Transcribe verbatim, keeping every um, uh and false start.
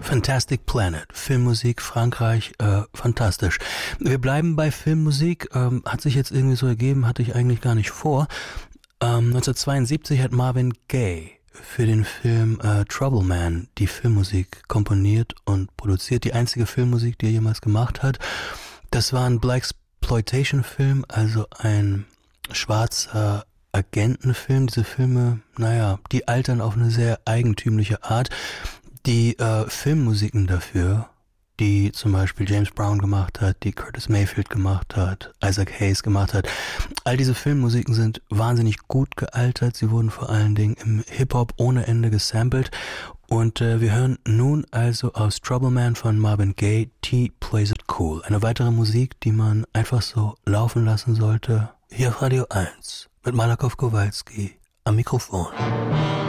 Fantastic Planet, Filmmusik, Frankreich, äh, fantastisch. Wir bleiben bei Filmmusik, ähm, hat sich jetzt irgendwie so ergeben, hatte ich eigentlich gar nicht vor. Ähm, neunzehnhundertzweiundsiebzig hat Marvin Gaye für den Film äh, Trouble Man die Filmmusik komponiert und produziert, die einzige Filmmusik, die er jemals gemacht hat. Das war ein Blaxploitation-Film, also ein schwarzer Agentenfilm. Diese Filme, naja, die altern auf eine sehr eigentümliche Art. Die äh, Filmmusiken dafür, die zum Beispiel James Brown gemacht hat, die Curtis Mayfield gemacht hat, Isaac Hayes gemacht hat, all diese Filmmusiken sind wahnsinnig gut gealtert. Sie wurden vor allen Dingen im Hip-Hop ohne Ende gesampelt. Und äh, wir hören nun also aus Trouble Man von Marvin Gaye, T Plays It Cool. Eine weitere Musik, die man einfach so laufen lassen sollte. Hier auf Radio eins mit Malakow Kowalski am Mikrofon.